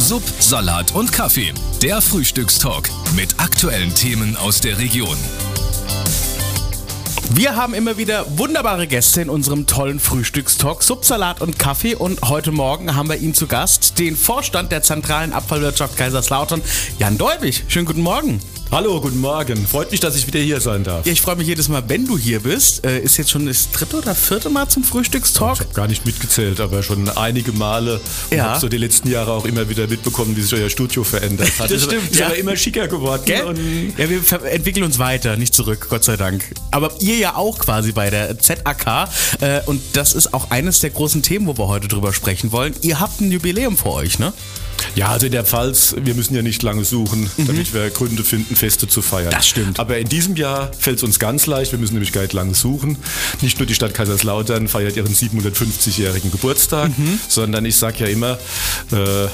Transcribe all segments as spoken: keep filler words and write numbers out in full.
Sub, Salat und Kaffee. Der Frühstückstalk mit aktuellen Themen aus der Region. Wir haben immer wieder wunderbare Gäste in unserem tollen Frühstückstalk, Sub, Salat und Kaffee, und heute Morgen haben wir ihn zu Gast, den Vorstand der zentralen Abfallwirtschaft Kaiserslautern, Jan Däubig. Schönen guten Morgen. Hallo, guten Morgen. Freut mich, dass ich wieder hier sein darf. Ja, ich freue mich jedes Mal, wenn du hier bist. Äh, ist jetzt schon das dritte oder vierte Mal zum Frühstückstalk? Ich habe gar nicht mitgezählt, aber schon einige Male. Und Ja. habe so die letzten Jahre auch immer wieder mitbekommen, wie sich euer Studio verändert hat. Das ist stimmt, aber, ist ja. aber immer schicker geworden. Gell? Und Ja, wir ver- entwickeln uns weiter, nicht zurück, Gott sei Dank. Aber ihr ja auch quasi bei der Z A K. Äh, und das ist auch eines der großen Themen, wo wir heute drüber sprechen wollen. Ihr habt ein Jubiläum vor euch, ne? ja, also in der Pfalz, wir müssen ja nicht lange suchen, damit wir Gründe finden, Feste zu feiern. Das stimmt. Aber in diesem Jahr fällt es uns ganz leicht, wir müssen nämlich gar nicht lange suchen. Nicht nur die Stadt Kaiserslautern feiert ihren siebenhundertfünfzigjährigen Geburtstag, sondern ich sage ja immer, äh,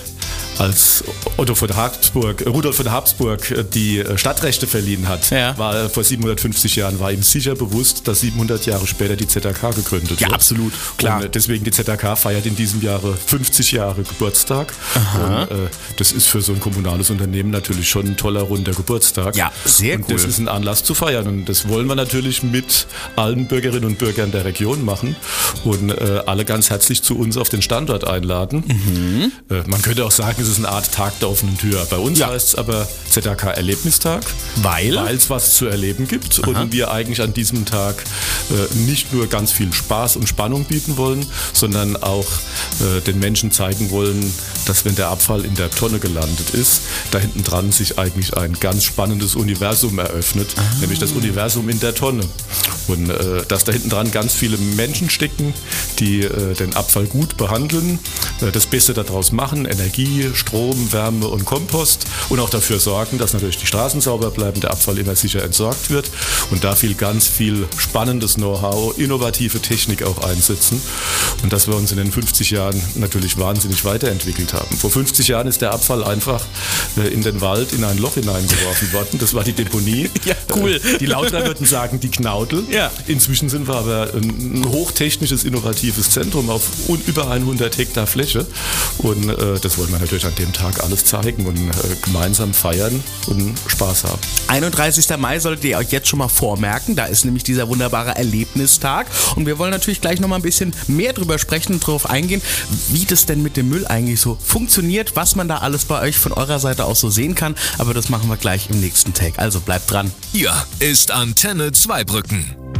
als Otto von Habsburg, Rudolf von Habsburg die Stadtrechte verliehen hat, Ja. war vor siebenhundertfünfzig Jahren, war ihm sicher bewusst, dass siebenhundert Jahre später die Z A K gegründet Ja, wird. absolut, klar. Und deswegen die Z A K feiert in diesem Jahre fünfzig Jahre Geburtstag. Und, äh, das ist für so ein kommunales Unternehmen natürlich schon ein toller, runder Geburtstag. Ja, sehr und cool. das ist ein Anlass zu feiern. Und das wollen wir natürlich mit allen Bürgerinnen und Bürgern der Region machen und äh, alle ganz herzlich zu uns auf den Standort einladen. Mhm. Äh, man könnte auch sagen, es ist eine Art Tag der offenen Tür. Bei uns Ja. heißt es aber Z A K-Erlebnistag, Weil? weil es was zu erleben gibt und wir eigentlich an diesem Tag äh, nicht nur ganz viel Spaß und Spannung bieten wollen, sondern auch äh, den Menschen zeigen wollen, dass wenn der Abfall in der Tonne gelandet ist, da hinten dran sich eigentlich ein ganz spannendes Universum eröffnet, nämlich das Universum in der Tonne. Und äh, dass da hinten dran ganz viele Menschen stecken, die äh, den Abfall gut behandeln, äh, das Beste daraus machen, Energie, Strom, Wärme und Kompost, und auch dafür sorgen, dass natürlich die Straßen sauber bleiben, der Abfall immer sicher entsorgt wird, und da viel ganz viel spannendes Know-how, innovative Technik auch einsetzen, und dass wir uns in den fünfzig Jahren natürlich wahnsinnig weiterentwickelt haben. Vor fünfzig Jahren ist der Abfall einfach äh, in den Wald in ein Loch hineingeworfen worden, das war die Deponie. Ja, cool. Äh, die Lauterer würden sagen, die Knautel. Ja. Inzwischen sind wir aber ein hochtechnisches, innovatives Zentrum auf un- über hundert Hektar Fläche, und äh, das wollen wir natürlich an dem Tag alles zeigen und äh, gemeinsam feiern und Spaß haben. einunddreißigster Mai solltet ihr euch jetzt schon mal vormerken, da ist nämlich dieser wunderbare Erlebnistag, und wir wollen natürlich gleich noch mal ein bisschen mehr drüber sprechen und darauf eingehen, wie das denn mit dem Müll eigentlich so funktioniert, was man da alles bei euch von eurer Seite aus so sehen kann, aber das machen wir gleich im nächsten Take, also bleibt dran. Hier ist Antenne Zweibrücken.